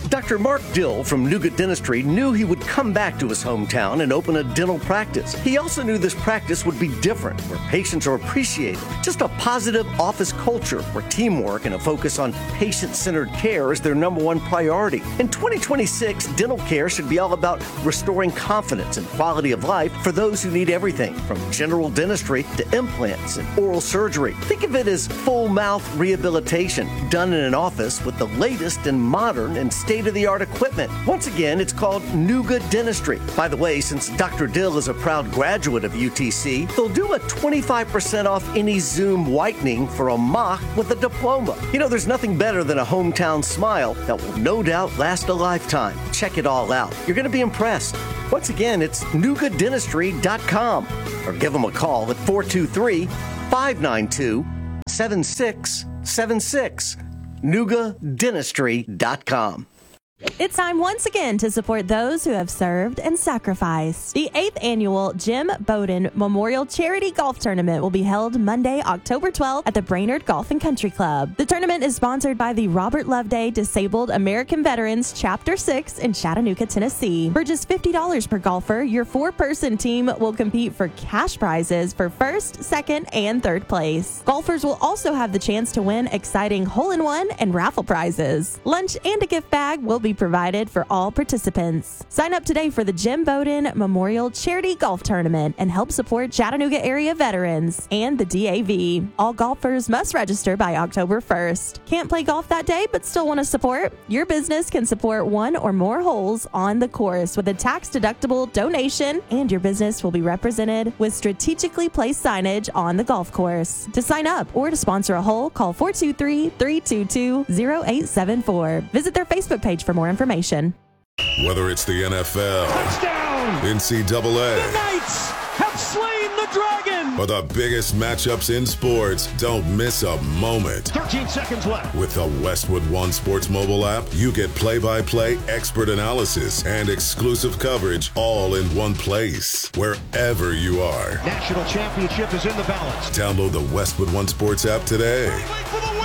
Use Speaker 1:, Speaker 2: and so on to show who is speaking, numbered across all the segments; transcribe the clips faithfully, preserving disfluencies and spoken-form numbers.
Speaker 1: Doctor Mark Dill from Nougat Dentistry knew he would come back to his hometown and open a dental practice. He also knew this practice would be different, where patients are appreciated. Just a positive office culture where teamwork and a focus on patient-centered care is their number one priority. In twenty twenty-six, dental care should be all about restoring confidence and quality of life for those who need everything from general dentistry to implants and oral surgery. Think of it as full mouth rehabilitation done in an office with the latest and modern and state-of-the-art equipment. Once again, it's called Nougat Dentistry. By the way, since Doctor Dill is a proud graduate of U T C, they'll do a twenty-five percent off any Zoom whitening for a mock with a diploma. You know, there's nothing better than a hometown smile that will no doubt last a lifetime. Check it all out. You're going to be impressed. Once again, it's nougat dentistry dot com or give them a call at four two three, five nine two, seven six seven six. nougat dentistry dot com.
Speaker 2: It's time once again to support those who have served and sacrificed. The eighth annual Jim Bowden Memorial Charity Golf Tournament will be held Monday, October twelfth at the Brainerd Golf and Country Club. The tournament is sponsored by the Robert Loveday Disabled American Veterans Chapter six in Chattanooga, Tennessee. For just fifty dollars per golfer, your four-person team will compete for cash prizes for first, second, and third place. Golfers will also have the chance to win exciting hole-in-one and raffle prizes. Lunch and a gift bag will be provided for all participants. Sign up today for the Jim Bowden Memorial Charity Golf Tournament and help support Chattanooga area veterans and the D A V. All golfers must register by October first. Can't play golf that day but still want to support? Your business can support one or more holes on the course with a tax-deductible donation, and your business will be represented with strategically placed signage on the golf course. To sign up or to sponsor a hole, call four two three, three two two, zero eight seven four. Visit their Facebook page for more information.
Speaker 3: Whether it's the N F L,
Speaker 4: touchdown,
Speaker 3: N C double A,
Speaker 4: the Knights have slain the dragon,
Speaker 3: or the biggest matchups in sports, don't miss a moment.
Speaker 4: thirteen seconds left.
Speaker 3: With the Westwood One Sports mobile app, you get play-by-play, expert analysis, and exclusive coverage all in one place, wherever you are.
Speaker 4: National championship is in the balance.
Speaker 3: Download the Westwood One Sports app today.
Speaker 4: For the win.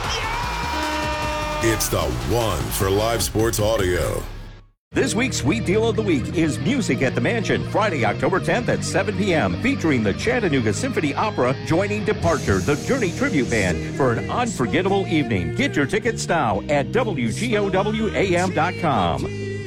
Speaker 3: It's the one for live sports audio.
Speaker 5: This week's Sweet Deal of the Week is Music at the Mansion, Friday, October tenth at seven p.m., featuring the Chattanooga Symphony Opera joining Departure, the Journey Tribute Band, for an unforgettable evening. Get your tickets now at W G O W A M dot com.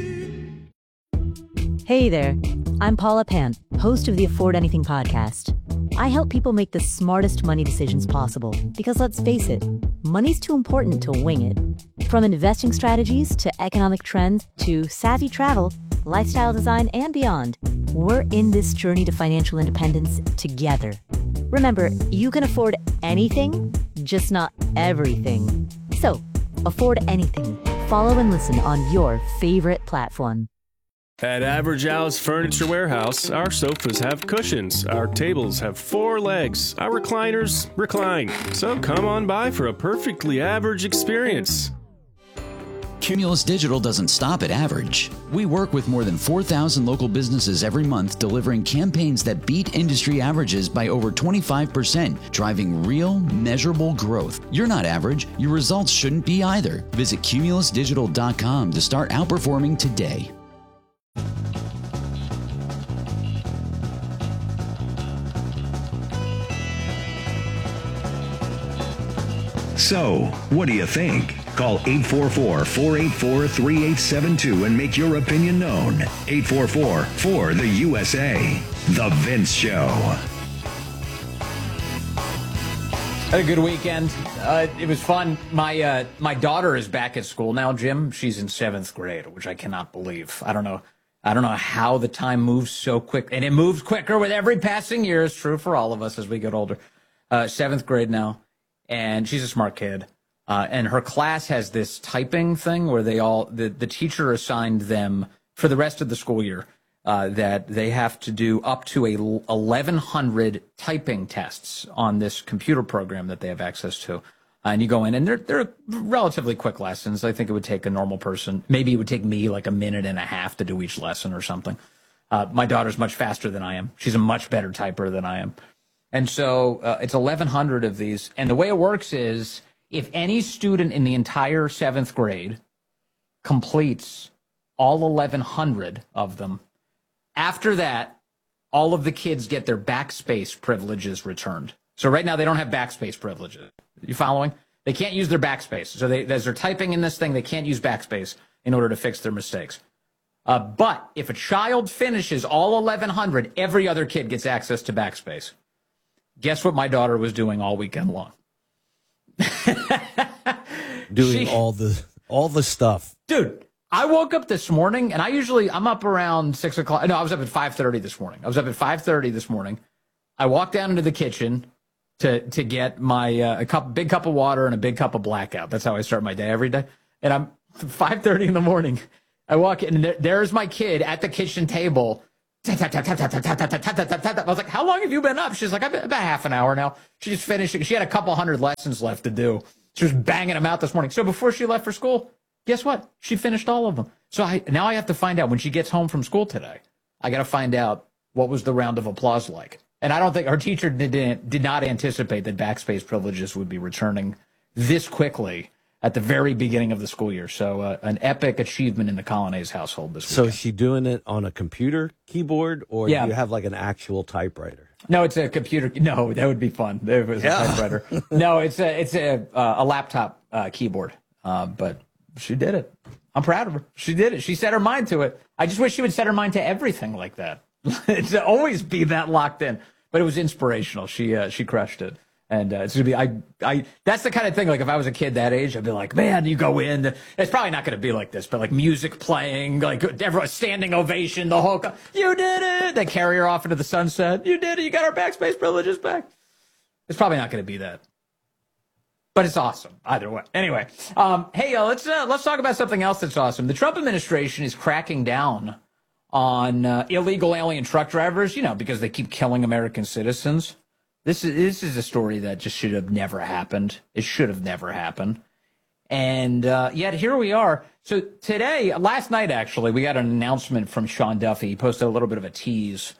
Speaker 6: Hey there, I'm Paula Pant, host of the Afford Anything podcast. I help people make the smartest money decisions possible because, let's face it, money's too important to wing it. From investing strategies to economic trends to savvy travel, lifestyle design, and beyond, we're in this journey to financial independence together. Remember, you can afford anything, just not everything. So, afford anything. Follow and listen on your favorite platform.
Speaker 7: At Average Al's Furniture Warehouse, our sofas have cushions, our tables have four legs, our recliners recline. So come on by for a perfectly average experience.
Speaker 8: Cumulus Digital doesn't stop at average. We work with more than four thousand local businesses every month, delivering campaigns that beat industry averages by over twenty-five percent, driving real, measurable growth. You're not average. Your results shouldn't be either. Visit cumulus digital dot com to start outperforming today.
Speaker 9: So, what do you think? Call eight four four, four eight four, three eight seven two and make your opinion known. eight four four, four, the U S A. The Vince Show.
Speaker 10: Had a good weekend. Uh, it was fun. My uh, my daughter is back at school now, Jim. She's in seventh grade, which I cannot believe. I don't know. I don't know how the time moves so quick, and it moves quicker with every passing year. It's true for all of us as we get older. Uh, seventh grade now. And she's a smart kid. Uh, and her class has this typing thing where they all, the, the teacher assigned them for the rest of the school year uh, that they have to do up to a eleven hundred typing tests on this computer program that they have access to. Uh, and you go in, and they're, they're relatively quick lessons. I think it would take a normal person, maybe it would take me like a minute and a half to do each lesson or something. Uh, my daughter's much faster than I am. She's a much better typer than I am. And so uh, it's eleven hundred of these. And the way it works is if any student in the entire seventh grade completes all eleven hundred of them, after that, all of the kids get their backspace privileges returned. So right now they don't have backspace privileges. You following? They can't use their backspace. So they, as they're typing in this thing, they can't use backspace in order to fix their mistakes. Uh, but if a child finishes all eleven hundred, every other kid gets access to backspace. Guess what my daughter was doing all weekend long?
Speaker 11: Doing
Speaker 10: She-
Speaker 11: all the all the stuff.
Speaker 10: Dude, I woke up this morning, and I usually, I'm up around six o'clock. No, I was up at five thirty this morning. I was up at five thirty this morning. I walked down into the kitchen to to get my uh, a cup, big cup of water and a big cup of Blackout. That's how I start my day every day. And I'm five thirty in the morning. I walk in, and there, there's my kid at the kitchen table. I was like, how long have you been up? She's like, I've been about half an hour now. She just finished. She had a couple hundred lessons left to do. She was banging them out this morning. So before she left for school, guess what? She finished all of them. So I, now I have to find out when she gets home from school today. I got to find out what was the round of applause like. And I don't think her teacher did, did not anticipate that backspace privileges would be returning this quickly at the very beginning of the school year. So uh, an epic achievement in the Colonnese household this week.
Speaker 11: So is she doing it on a computer keyboard, or
Speaker 10: Yeah.
Speaker 11: do you have like an actual typewriter?
Speaker 10: No, it's a computer. No, that would be fun. If it was
Speaker 11: Yeah.
Speaker 10: a typewriter. No, it's a it's a uh, a laptop uh, keyboard. Uh, but she did it. I'm proud of her. She did it. She set her mind to it. I just wish she would set her mind to everything like that. To always be that locked in. But it was inspirational. She uh, she crushed it. And uh, it's gonna be I I that's the kind of thing, like if I was a kid that age, I'd be like, man, you go in. It's probably not gonna be like this, but like music playing, like everyone standing ovation, the whole co- you did it. They carry her off into the sunset. You did it. You got our backspace privileges back. It's probably not gonna be that, but it's awesome either way. Anyway, um, hey, uh, let's uh, let's talk about something else that's awesome. The Trump administration is cracking down on uh, illegal alien truck drivers, you know, because they keep killing American citizens. This is this is a story that just should have never happened. It should have never happened. And uh, yet here we are. So today, last night, actually, we got an announcement from Sean Duffy. He posted a little bit of a tease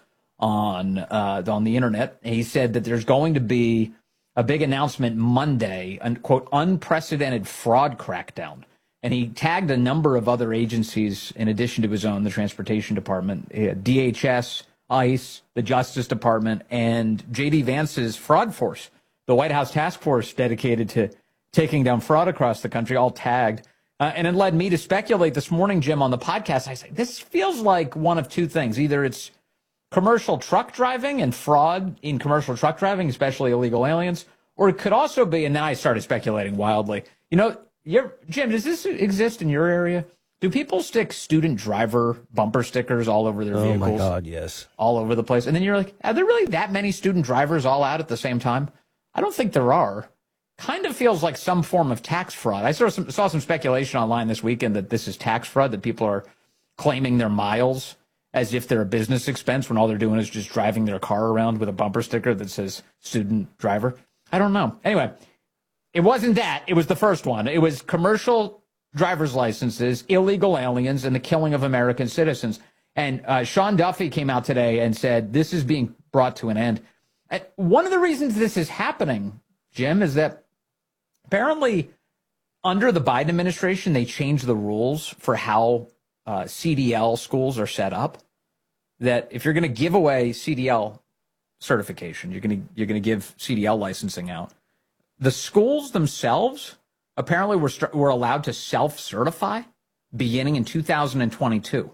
Speaker 10: on uh, on the internet. And he said that there's going to be a big announcement Monday, an quote, unprecedented fraud crackdown. And he tagged a number of other agencies in addition to his own, the Transportation Department, uh, D H S, ICE, the Justice Department, and J D Vance's fraud force, the White House task force dedicated to taking down fraud across the country, all tagged. Uh, and it led me to speculate this morning, Jim, on the podcast. I said, this feels like one of two things. Either it's commercial truck driving and fraud in commercial truck driving, especially illegal aliens, or it could also be, and then I started speculating wildly. You know, you're, Jim, does this exist in your area? Do people stick student driver bumper stickers all over their
Speaker 11: Oh,
Speaker 10: vehicles?
Speaker 11: my God, yes.
Speaker 10: All over the place. And then you're like, are there really that many student drivers all out at the same time? I don't think there are. Kind of feels like some form of tax fraud. I saw some, saw some speculation online this weekend that this is tax fraud, that people are claiming their miles as if they're a business expense when all they're doing is just driving their car around with a bumper sticker that says student driver. I don't know. Anyway, it wasn't that. It was the first one. It was commercial driver's licenses, illegal aliens, and the killing of American citizens. And uh, Sean Duffy came out today and said this is being brought to an end. And one of the reasons this is happening, Jim, is that apparently under the Biden administration, they changed the rules for how uh, C D L schools are set up. That if you're going to give away C D L certification, you're going to you're going to give C D L licensing out. The schools themselves apparently were were allowed to self-certify beginning in two thousand twenty-two.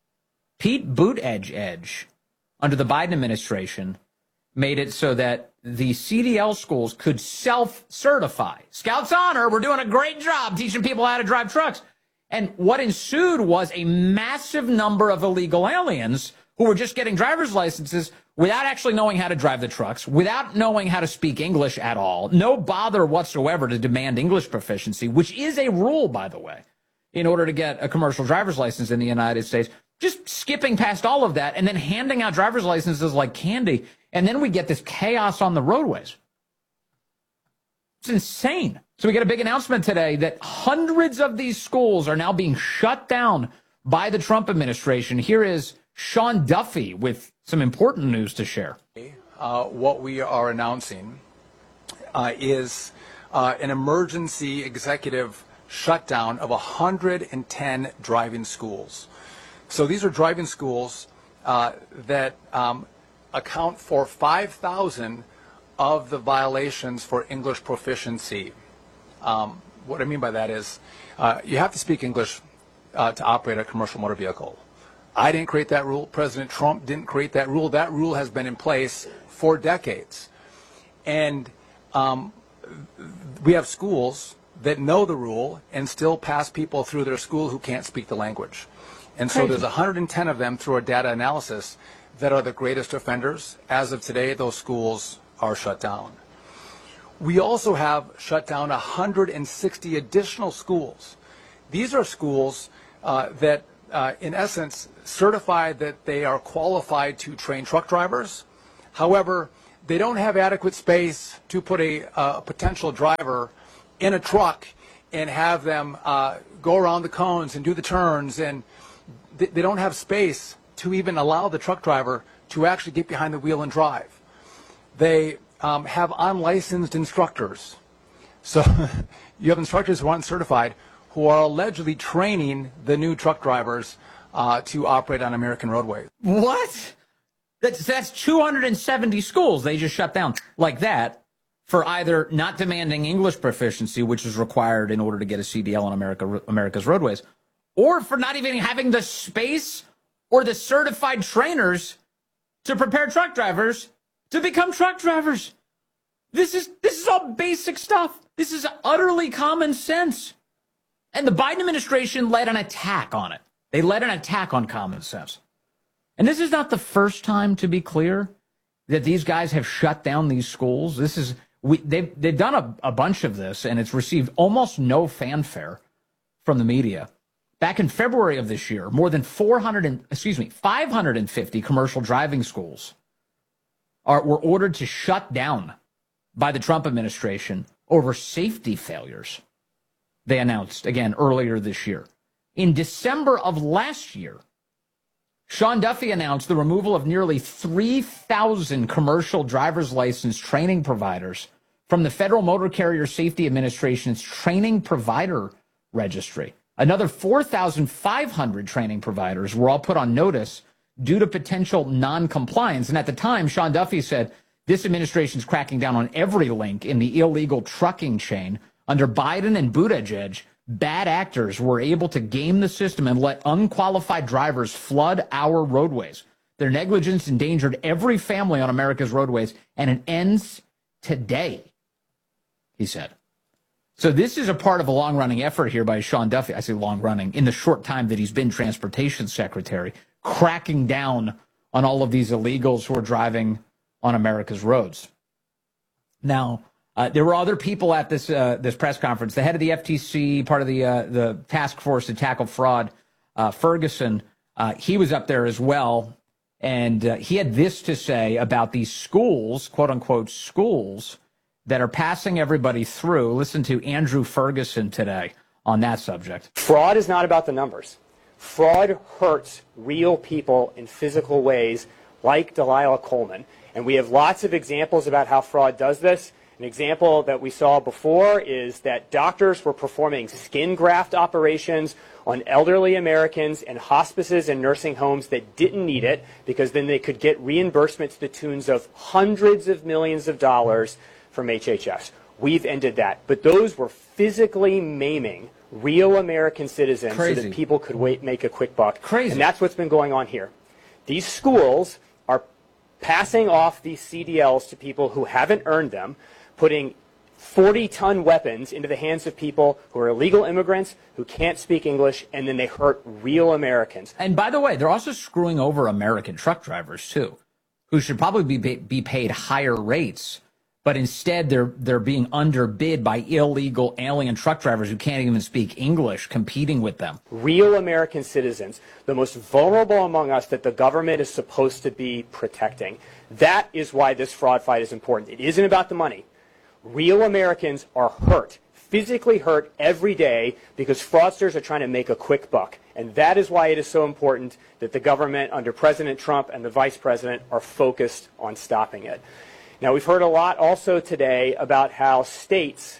Speaker 10: Pete Buttigieg, under the Biden administration, made it so that the C D L schools could self-certify. Scouts Honor, we're doing a great job teaching people how to drive trucks. And what ensued was a massive number of illegal aliens who were just getting driver's licenses without actually knowing how to drive the trucks, without knowing how to speak English at all, no bother whatsoever to demand English proficiency, which is a rule, by the way, in order to get a commercial driver's license in the United States. Just skipping past all of that and then handing out driver's licenses like candy. And then we get this chaos on the roadways. It's insane. So we get a big announcement today that hundreds of these schools are now being shut down by the Trump administration. Here is Sean Duffy with some important news to share.
Speaker 12: Uh, what we are announcing uh, is uh, an emergency executive shutdown of one hundred ten driving schools. So these are driving schools uh, that um, account for five thousand of the violations for English proficiency. Um, what I mean by that is uh, you have to speak English uh, to operate a commercial motor vehicle. I didn't create that rule. President Trump didn't create that rule. That rule has been in place for decades. And um, we have schools that know the rule and still pass people through their school who can't speak the language. And so there's one hundred ten of them through a data analysis that are the greatest offenders. As of today, those schools are shut down. We also have shut down one hundred sixty additional schools. These are schools uh, that, uh, in essence, certify that they are qualified to train truck drivers. However, they don't have adequate space to put a, a potential driver in a truck and have them uh, go around the cones and do the turns, and they, they don't have space to even allow the truck driver to actually get behind the wheel and drive. They um, have unlicensed instructors. So you have instructors who aren't certified who are allegedly training the new truck drivers uh, to operate on American roadways.
Speaker 10: What? That's, that's two hundred seventy schools they just shut down like that for either not demanding English proficiency, which is required in order to get a C D L on America, America's roadways, or for not even having the space or the certified trainers to prepare truck drivers to become truck drivers. This is, this is all basic stuff. This is utterly common sense. And the Biden administration led an attack on it. They led an attack on common sense. And this is not the first time, to be clear, that these guys have shut down these schools. This is we, they've, they've done a, a bunch of this, and it's received almost no fanfare from the media. Back in February of this year, more than four hundred, excuse me, five hundred fifty commercial driving schools are, were ordered to shut down by the Trump administration over safety failures. They announced, again, earlier this year. In December of last year, Sean Duffy announced the removal of nearly three thousand commercial driver's license training providers from the Federal Motor Carrier Safety Administration's training provider registry. Another four thousand five hundred training providers were all put on notice due to potential non-compliance. And at the time, Sean Duffy said, this administration's cracking down on every link in the illegal trucking chain. Under Biden and Buttigieg, bad actors were able to game the system and let unqualified drivers flood our roadways. Their negligence endangered every family on America's roadways, and it ends today, he said. So this is a part of a long-running effort here by Sean Duffy. I say long-running, in the short time that he's been transportation secretary, cracking down on all of these illegals who are driving on America's roads. Now, Uh, there were other people at this uh, this press conference. The head of the F T C, part of the uh, the task force to tackle fraud, uh, Ferguson, uh, he was up there as well, and uh, he had this to say about these schools, quote unquote schools, that are passing everybody through. Listen to Andrew Ferguson today on that subject.
Speaker 13: Fraud is not about the numbers. Fraud hurts real people in physical ways, like Delilah Coleman, and we have lots of examples about how fraud does this. An example that we saw before is that doctors were performing skin graft operations on elderly Americans in hospices and nursing homes that didn't need it, because then they could get reimbursement to the tunes of hundreds of millions of dollars from H H S. We've ended that. But those were physically maiming real American citizens
Speaker 10: Crazy.
Speaker 13: so that people could wait, make a quick buck.
Speaker 10: Crazy.
Speaker 13: And that's what's been going on here. These schools are passing off these C D Ls to people who haven't earned them, putting forty-ton weapons into the hands of people who are illegal immigrants, who can't speak English, and then they hurt real Americans.
Speaker 10: And by the way, they're also screwing over American truck drivers, too, who should probably be be paid higher rates, but instead they're they're being underbid by illegal alien truck drivers who can't even speak English, competing with them.
Speaker 13: Real American citizens, the most vulnerable among us that the government is supposed to be protecting. That is why this fraud fight is important. It isn't about the money. Real Americans are hurt, physically hurt every day, because fraudsters are trying to make a quick buck. And that is why it is so important that the government under President Trump and the Vice President are focused on stopping it. Now, we've heard a lot also today about how states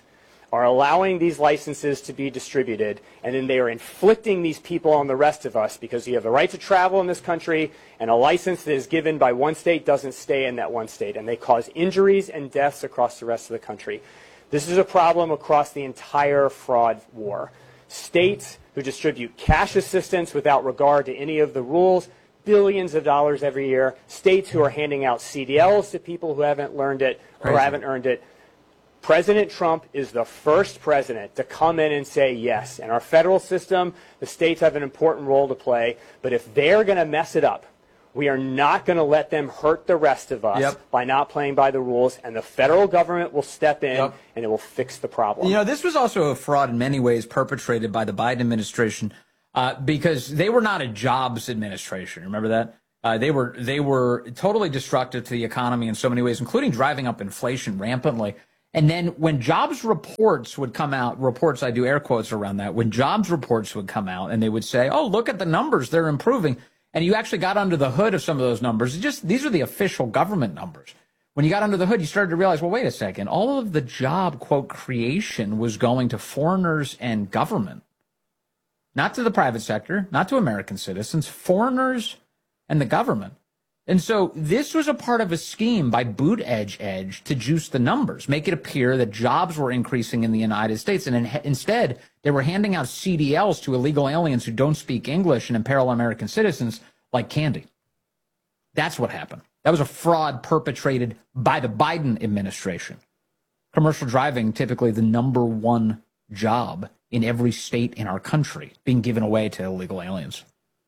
Speaker 13: are allowing these licenses to be distributed, and then they are inflicting these people on the rest of us because you have the right to travel in this country, and a license that is given by one state doesn't stay in that one state, and they cause injuries and deaths across the rest of the country. This is a problem across the entire fraud war. States who distribute cash assistance without regard to any of the rules, billions of dollars every year. States who are handing out C D Ls to people who haven't learned it or
Speaker 10: Crazy.
Speaker 13: haven't earned it. President Trump is the first president to come in and say yes. In our federal system, the states have an important role to play, but if they're going to mess it up, we are not going to let them hurt the rest of us
Speaker 10: Yep.
Speaker 13: by not playing by the rules, and the federal government will step in
Speaker 10: Yep.
Speaker 13: and it will fix the problem.
Speaker 10: You know, this was also a fraud in many ways perpetrated by the Biden administration uh, because they were not a jobs administration. Remember that? Uh, they were they were totally destructive to the economy in so many ways, including driving up inflation rampantly. And then when jobs reports would come out, reports, I do air quotes around that, when jobs reports would come out and they would say, oh, look at the numbers, they're improving. And you actually got under the hood of some of those numbers. Just these are the official government numbers. When you got under the hood, you started to realize, well, wait a second, all of the job, quote, creation was going to foreigners and government, not to the private sector, not to American citizens, foreigners and the government. And so this was a part of a scheme by Boot Edge Edge to juice the numbers, make it appear that jobs were increasing in the United States. And in, instead, they were handing out C D Ls to illegal aliens who don't speak English and imperil American citizens like candy. That's what happened. That was a fraud perpetrated by the Biden administration. Commercial driving, typically the number one job in every state in our country, being given away to illegal aliens.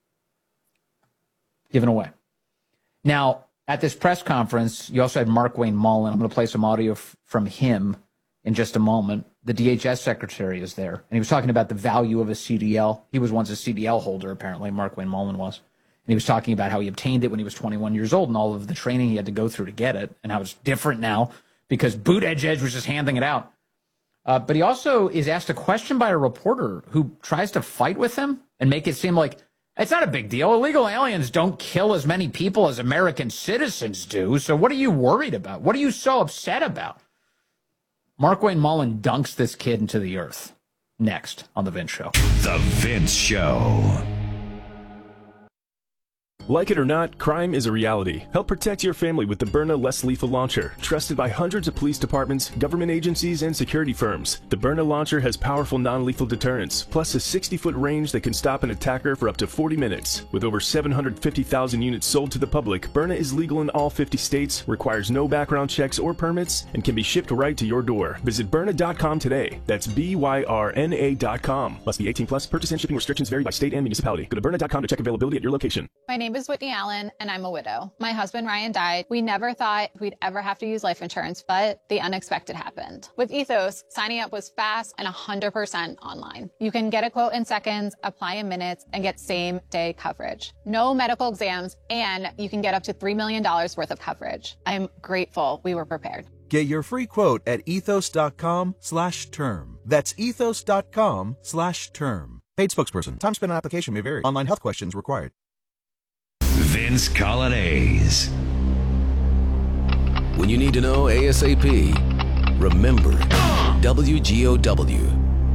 Speaker 10: Given away. Now, at this press conference, you also had Markwayne Mullin. I'm going to play some audio f- from him in just a moment. The D H S secretary is there, and he was talking about the value of a C D L. He was once a C D L holder, apparently, Markwayne Mullin was. And he was talking about how he obtained it when he was twenty-one years old and all of the training he had to go through to get it, and how it's different now because Boot Edge Edge was just handing it out. Uh, but he also is asked a question by a reporter who tries to fight with him and make it seem like it's not a big deal. Illegal aliens don't kill as many people as American citizens do. So what are you worried about? What are you so upset about? Markwayne Mullin dunks this kid into the earth. Next on The Vince Show.
Speaker 9: The Vince Show.
Speaker 14: Like it or not, crime is a reality. Help protect your family with the Byrna Less Lethal Launcher. Trusted by hundreds of police departments, government agencies, and security firms. The Byrna Launcher has powerful non-lethal deterrence, plus a sixty-foot range that can stop an attacker for up to forty minutes. With over seven hundred fifty thousand units sold to the public, Byrna is legal in all fifty states, requires no background checks or permits, and can be shipped right to your door. Visit Byrna dot com today. That's B Y R N A dot com. Must be eighteen plus. Purchase and shipping restrictions vary by state and municipality. Go to Byrna dot com to check availability at your location.
Speaker 15: My name is Whitney Allen, and I'm a widow. My husband, Ryan, died. We never thought we'd ever have to use life insurance, but the unexpected happened. With Ethos, signing up was fast and one hundred percent online. You can get a quote in seconds, apply in minutes, and get same-day coverage. No medical exams, and you can get up to three million dollars worth of coverage. I'm grateful we were prepared.
Speaker 16: Get your free quote at ethos dot com slash term. That's ethos dot com slash term. Paid spokesperson. Time spent on application may vary. Online health questions required.
Speaker 9: Vince Coglianese.
Speaker 17: When you need to know ASAP, remember W G O W.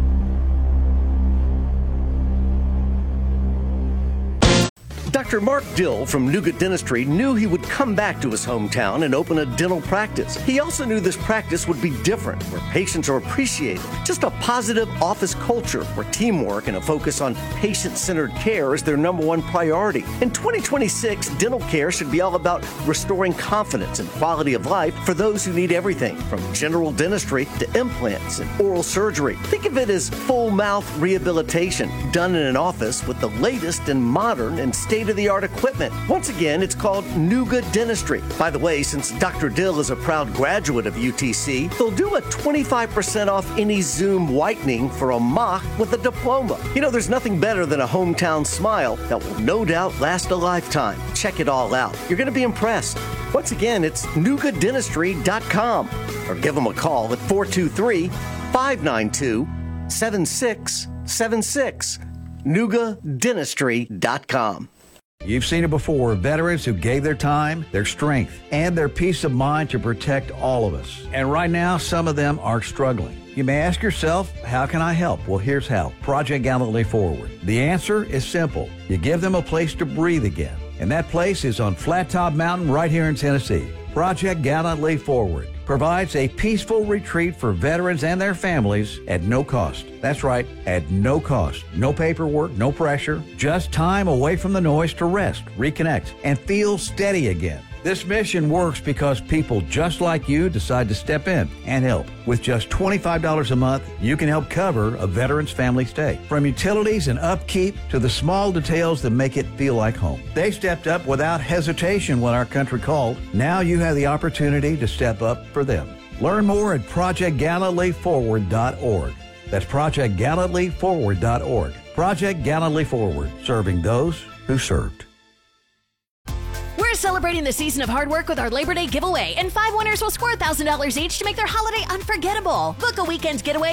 Speaker 1: Doctor Mark Dill from Nougat Dentistry knew he would come back to his hometown and open a dental practice. He also knew this practice would be different, where patients are appreciated. Just a positive office culture where teamwork and a focus on patient-centered care is their number one priority. In twenty twenty-six, dental care should be all about restoring confidence and quality of life for those who need everything from general dentistry to implants and oral surgery. Think of it as full mouth rehabilitation done in an office with the latest and modern and state-of-the-art equipment. Once again, it's called Nougat Dentistry. By the way, since Doctor Dill is a proud graduate of U T C, they'll do a twenty-five percent off any Zoom whitening for a mock with a diploma. You know, there's nothing better than a hometown smile that will no doubt last a lifetime. Check it all out. You're going to be impressed. Once again, it's nougat dentistry dot com or give them a call at four two three, five nine two, seven six seven six. nougat dentistry dot com.
Speaker 18: You've seen it before, veterans who gave their time, their strength, and their peace of mind to protect all of us. And right now, some of them are struggling. You may ask yourself, how can I help? Well, here's how. Project Gallantly Forward. The answer is simple. You give them a place to breathe again. And that place is on Flat Top Mountain right here in Tennessee. Project Gallantly Forward provides a peaceful retreat for veterans and their families at no cost. That's right, at no cost. No paperwork, no pressure, just time away from the noise to rest, reconnect, and feel steady again. This mission works because people just like you decide to step in and help. With just twenty-five dollars a month, you can help cover a veteran's family stay. From utilities and upkeep to the small details that make it feel like home. They stepped up without hesitation when our country called. Now you have the opportunity to step up for them. Learn more at project gallantly forward dot org. That's project gallantly forward dot org. Project Gallantly Forward, serving those who served.
Speaker 19: We're celebrating the season of hard work with our Labor Day giveaway, and five winners will score one thousand dollars each to make their holiday unforgettable. Book a weekend getaway